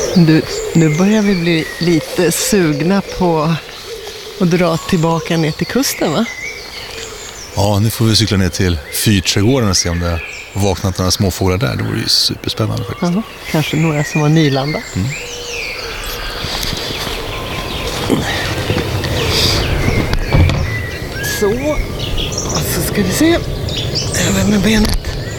Du, nu börjar vi bli lite sugna på att dra tillbaka ner till kusten, va? Ja, nu får vi cykla ner till Fyrträdgården och se om det har vaknat några småfåglar där. Det vore ju superspännande faktiskt. Aha, kanske några som har nylandat. Så, och så ska vi se. Över med benet.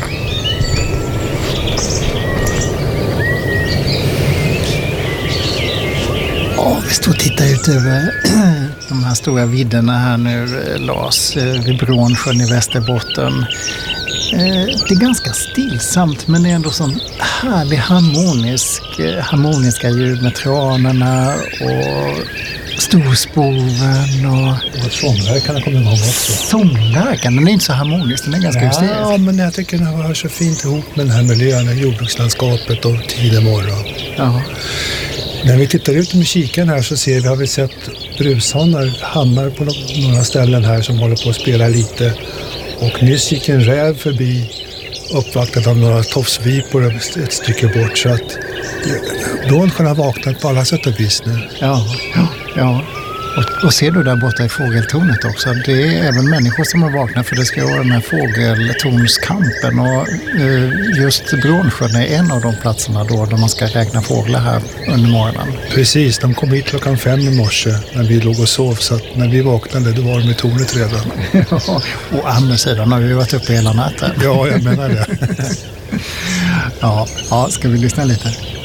Ja, vi står och tittar ut över de här stora vidderna här nu, Lars, vid Brånsjön i Västerbotten. Det är ganska stillsamt, men det är ändå sån härlig harmoniska ljud med tranorna och storspoven Och sångverkarna kommer ihåg också. Sångverkan, den är inte så harmonisk, den är ganska hysterisk. Ja, men jag tycker den hör så fint ihop med den här miljön, jordbrukslandskapet och tidig morgon. Ja. När vi tittar ut med kikaren här så har vi sett brushannar på några ställen här som håller på att spela lite. Och nyss gick en räv förbi uppvaktad av några tofsvipor ett stycke bort, så att Brånsjön har vaknat på alla sätt och vis nu. Ja. Och ser du där borta i fågeltornet också, det är även människor som har vaknat, för det ska vara den här fågeltornskampen, och just Brånsjön är en av de platserna då där man ska räkna fåglar här under morgonen. Precis, de kom hit 5:00 i morse när vi låg och sov, så att när vi vaknade då var de i tornet redan. Å andra sidan har vi varit uppe hela natten. Ja, jag menar det. Ja, ska vi lyssna lite?